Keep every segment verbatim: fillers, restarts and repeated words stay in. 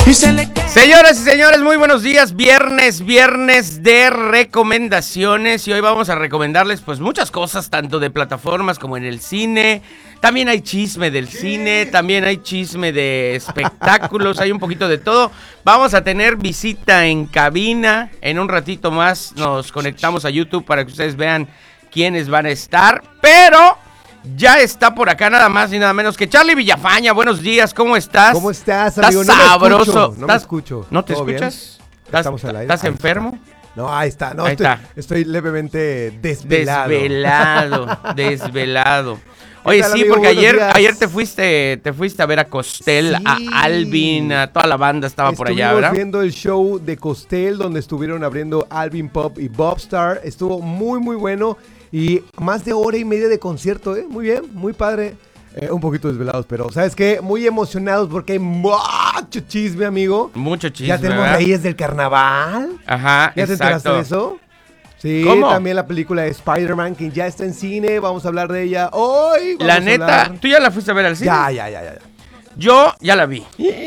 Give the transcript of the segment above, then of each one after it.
Señoras y señores, muy buenos días. Viernes, viernes de recomendaciones. Y hoy vamos a recomendarles pues muchas cosas, tanto de plataformas como en el cine. También hay chisme del cine, también hay chisme de espectáculos, hay un poquito de todo. Vamos a tener visita en cabina. En un ratito más nos conectamos a YouTube para que ustedes vean quiénes van a estar. Pero ya está por acá nada más y nada menos que Charlie Villafaña. Buenos días, ¿cómo estás? ¿Cómo estás, amigo? Estás sabroso. No me escucho. ¿No te ¿Todo escuchas? bien? ¿Estás, Estamos al aire. ¿estás Ahí enfermo? está. No, ahí está. No, Ahí estoy, está. estoy levemente desvelado. Desvelado, desvelado. Oye, tal, sí, amigo? porque Buenos ayer, días. ayer te fuiste, te fuiste a ver a Costel, Sí. a Alvin, a toda la banda estaba por allá, Estuvimos ¿verdad? viendo el show de Costel, donde estuvieron abriendo Alvin Pop y Bobstar. Estuvo muy, muy bueno. Y más de hora y media de concierto, ¿eh? Muy bien, muy padre. Eh, un poquito desvelados, pero ¿sabes qué? Muy emocionados porque hay mucho chisme, amigo. Mucho chisme, Ya tenemos ¿verdad? Reyes del Carnaval. Ajá, ¿Ya te enteraste exacto. de eso? Sí, ¿Cómo? también la película de Spider-Man, que ya está en cine. Vamos a hablar de ella hoy. Vamos La a neta, hablar. ¿tú ya la fuiste a ver al cine? Ya, ya, ya, ya. ya. Yo ya la vi.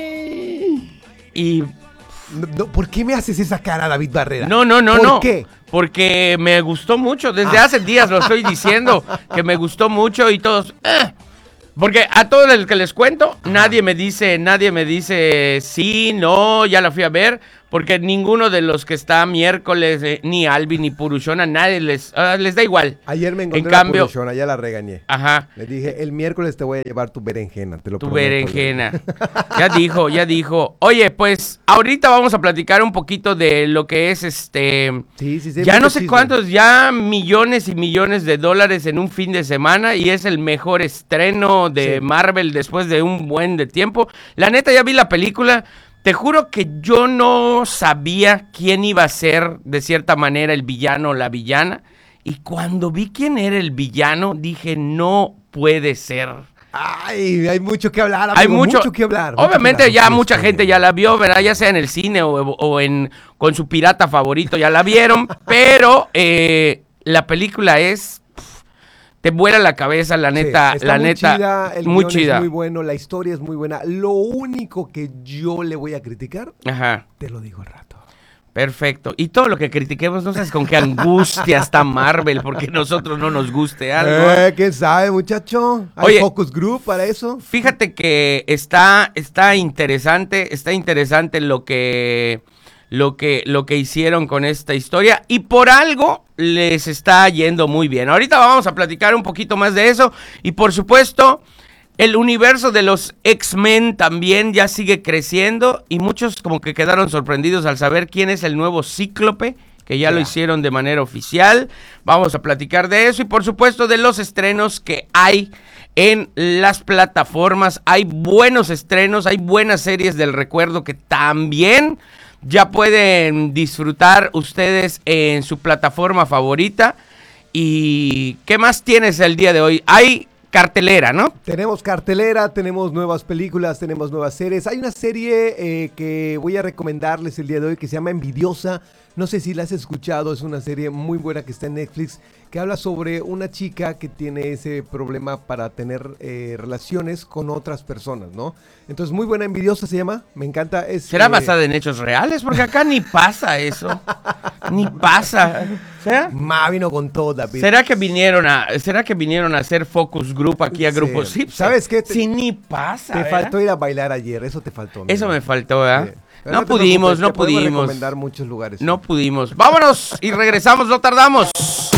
Y No, no, ¿por qué me haces esa cara, David Barrera? no, no, no, ¿Por no. qué? Porque me gustó mucho. Desde Ah. hace días lo estoy diciendo que me gustó mucho y todos. eh. Porque a todos los que les cuento, nadie me dice, nadie me dice sí, no, ya la fui a ver. Porque ninguno de los que está miércoles, eh, ni Alvin ni Purushona, nadie les, uh, les da igual. Ayer me encontré En en cambio- la Purushona, ya la regañé. Ajá. Le dije, el miércoles te voy a llevar tu berenjena, te lo Tu prometo. berenjena. Ya dijo, ya dijo. Oye, pues ahorita vamos a platicar un poquito de lo que es este. Sí, sí, sí. Ya mucho no sé chisme. cuántos, ya millones y millones de dólares en un fin de semana y es el mejor estreno de Sí. Marvel después de un buen de tiempo. La neta, ya vi la película. Te juro que yo no sabía quién iba a ser de cierta manera el villano o la villana. Y cuando vi quién era el villano, dije, no puede ser. Ay, hay mucho que hablar, amigo, Hay mucho, mucho que hablar. mucho Obviamente que hablar. ya Sí, mucha sí. gente ya la vio, ¿verdad? Ya sea en el cine o, o en con su pirata favorito ya la vieron, pero eh, la película es pf, te vuela la cabeza, la Sí, neta, está la muy neta, chida, el muy guión chida. es muy bueno, la historia es muy buena. Lo único que yo le voy a criticar, Ajá. te lo digo al rato. Perfecto. Y todo lo que critiquemos, no sabes con qué angustia está Marvel, porque a nosotros no nos guste algo. Eh, ¿Quién sabe, muchacho? ¿Hay Oye. focus group para eso? Fíjate que está, está interesante, está interesante lo que, lo que, lo que hicieron con esta historia y por algo les está yendo muy bien. Ahorita vamos a platicar un poquito más de eso y por supuesto el universo de los X-Men también ya sigue creciendo y muchos como que quedaron sorprendidos al saber quién es el nuevo Cíclope, que ya Ya. lo hicieron de manera oficial. Vamos a platicar de eso y por supuesto de los estrenos que hay en las plataformas. Hay buenos estrenos, hay buenas series del recuerdo que también ya pueden disfrutar ustedes en su plataforma favorita. ¿Y qué más tienes el día de hoy? Hay cartelera, ¿no? Tenemos cartelera, tenemos nuevas películas, tenemos nuevas series. Hay una serie eh, que voy a recomendarles el día de hoy que se llama Envidiosa. No sé si la has escuchado, es una serie muy buena que está en Netflix, que habla sobre una chica que tiene ese problema para tener eh, relaciones con otras personas, ¿no? Entonces, muy buena, Envidiosa se llama, me encanta. Es, ¿Será eh, basada en hechos reales? Porque acá ni pasa eso. Ni pasa. ¿Será? Ma vino con todo, David. ¿Será que vinieron a, será que vinieron a hacer focus group aquí a Sí. Grupo Zip? ¿Sabes qué? Te- Sí, ni pasa. Te ¿verdad? faltó ir a bailar ayer, eso te faltó. amigo. Eso me faltó, ¿verdad? Sí. Pero No te pudimos, preocupes, no te podemos pudimos. recomendar muchos lugares. No pudimos. Vámonos y regresamos, no tardamos.